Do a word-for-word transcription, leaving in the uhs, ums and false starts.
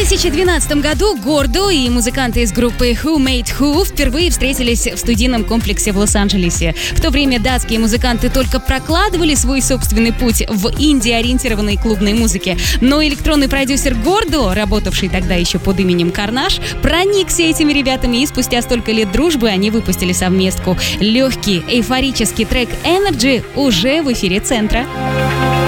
две тысячи двенадцатом году Гордо и музыканты из группы Who Made Who впервые встретились в студийном комплексе в Лос-Анджелесе. В то время датские музыканты только прокладывали свой собственный путь в инди-ориентированной клубной музыке. Но электронный продюсер Гордо, работавший тогда еще под именем Карнаж, проникся этими ребятами, и спустя столько лет дружбы они выпустили совместку. Легкий, эйфорический трек Energy уже в эфире Центра.